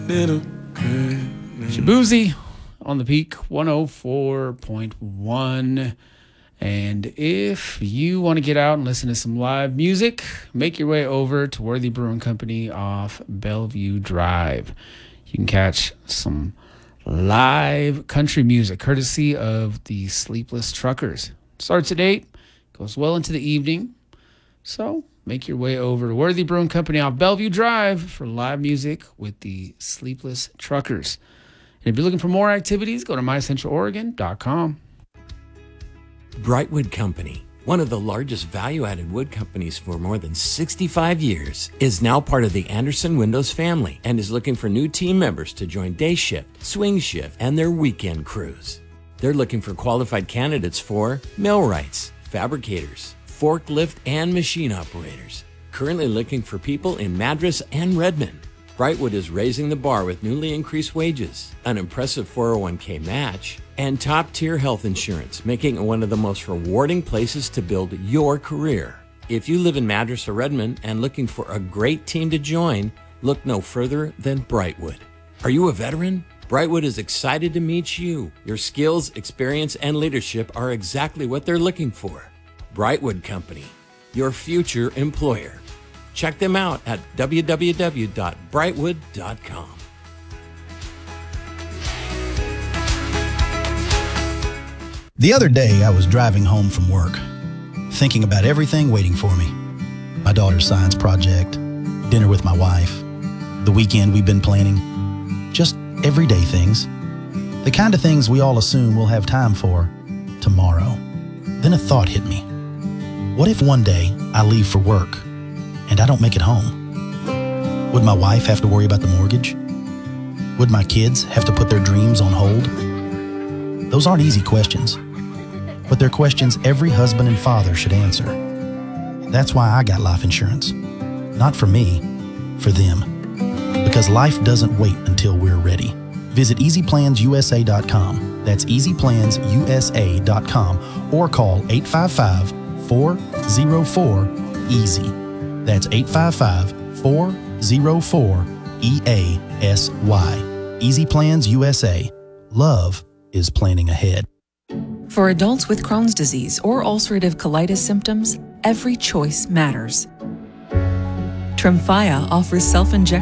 little good. Shabuzi on the Peak 104.1. And if you want to get out and listen to some live music, make your way over to Worthy Brewing Company off Bellevue Drive. You can catch some live country music courtesy of the Sleepless Truckers. Starts at 8, goes well into the evening. So make your way over to Worthy Brewing Company off Bellevue Drive for live music with the Sleepless Truckers. And if you're looking for more activities, go to mycentraloregon.com. Brightwood Company, one of the largest value-added wood companies for more than 65 years, is now part of the Anderson Windows family and is looking for new team members to join day shift, swing shift, and their weekend crews. They're looking for qualified candidates for millwrights, fabricators, forklift, and machine operators. Currently looking for people in Madras and Redmond. Brightwood is raising the bar with newly increased wages, an impressive 401k match, and top-tier health insurance, making it one of the most rewarding places to build your career. If you live in Madras or Redmond and looking for a great team to join, look no further than Brightwood. Are you a veteran? Brightwood is excited to meet you. Your skills, experience, and leadership are exactly what they're looking for. Brightwood Company, your future employer. Check them out at www.brightwood.com. The other day, I was driving home from work, thinking about everything waiting for me. My daughter's science project, dinner with my wife, the weekend we've been planning, just everyday things. The kind of things we all assume we'll have time for tomorrow. Then a thought hit me. What if one day I leave for work and I don't make it home? Would my wife have to worry about the mortgage? Would my kids have to put their dreams on hold? Those aren't easy questions, but they're questions every husband and father should answer. That's why I got life insurance. Not for me, for them. Because life doesn't wait until we're ready. Visit easyplansusa.com. That's easyplansusa.com or call 855-404-EASY. That's 855-404-EASY. Easy Plans USA. Love is planning ahead. For adults with Crohn's disease or ulcerative colitis symptoms, every choice matters. Tremfya offers self-injection